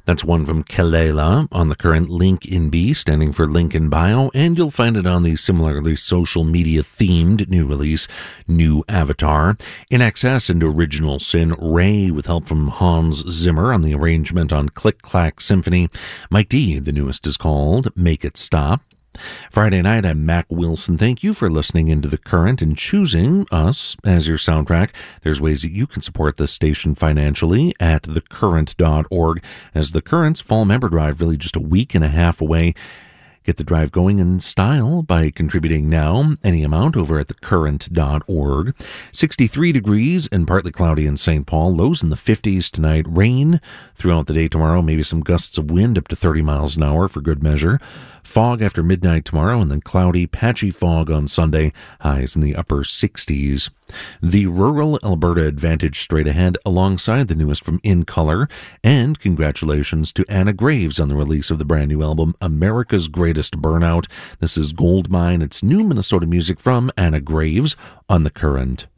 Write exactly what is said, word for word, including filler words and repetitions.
That's one from Kelela on the Current, Link in B, standing for Link in Bio, and you'll find it on the similarly social media themed new release, New Avatar. In Excess and Original Sin, Ray with help from Hans Zimmer on the arrangement on Click Clack Symphony. Mike D, the newest, is called Make It Stop. Friday night, I'm Mac Wilson. Thank you for listening into The Current and choosing us as your soundtrack. There's ways that you can support this station financially at the current dot org, as The Current's fall member drive really just a week and a half away. Get the drive going in style by contributing now, any amount, over at the current dot org. sixty-three degrees and partly cloudy in Saint Paul. Lows in the fifties tonight. Rain throughout the day tomorrow. Maybe some gusts of wind up to thirty miles an hour for good measure. Fog after midnight tomorrow, and then cloudy, patchy fog on Sunday. Highs in the upper sixties. The Rural Alberta Advantage straight ahead alongside the newest from In Color. And congratulations to Anna Graves on the release of the brand new album, America's Greatest Burnout. This is Goldmine. It's new Minnesota music from Anna Graves on The Current.